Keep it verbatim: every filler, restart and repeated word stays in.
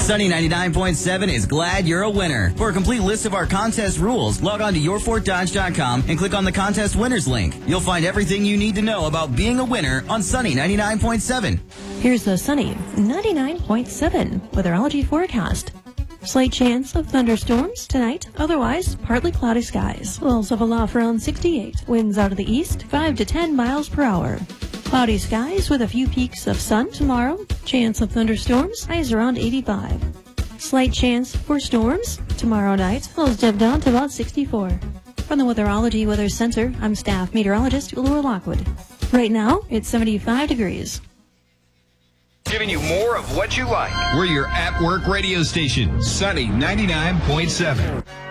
Sunny ninety-nine point seven is glad you're a winner. For a complete list of our contest rules, log on to your fort dodge dot com and click on the contest winners link. You'll find everything you need to know about being a winner on Sunny ninety-nine point seven. Here's the Sunny ninety-nine point seven weatherology forecast. Slight chance of thunderstorms tonight, otherwise partly cloudy skies. Lows of a low around sixty-eight. Winds out of the east, five to ten miles per hour. Cloudy skies with a few peaks of sun tomorrow. Chance of thunderstorms, highs around eighty-five. Slight chance for storms tomorrow night. Lows dip down to about sixty-four. From the Weatherology Weather Center, I'm staff meteorologist Laura Lockwood. Right now, it's seventy-five degrees. Giving you more of what you like. We're your at-work radio station, Sunny ninety-nine point seven.